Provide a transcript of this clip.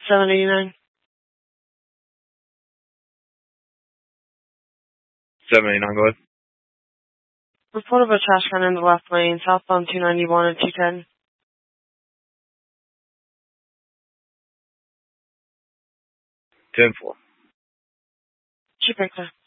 789. 789, go ahead. Report of a trash can in the left lane, southbound 291 and 210. 10-4. Chief Victor.